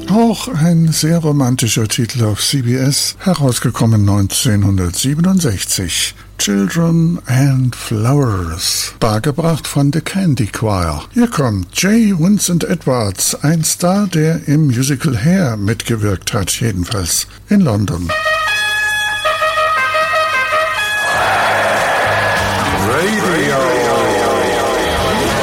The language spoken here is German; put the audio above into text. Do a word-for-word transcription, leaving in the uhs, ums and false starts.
Auch ein sehr romantischer Titel auf C B S, herausgekommen neunzehnhundertsiebenundsechzig. Children and Flowers, dargebracht von The Candy Choir. Hier kommt J. Vincent Edwards, ein Star, der im Musical Hair mitgewirkt hat, jedenfalls in London.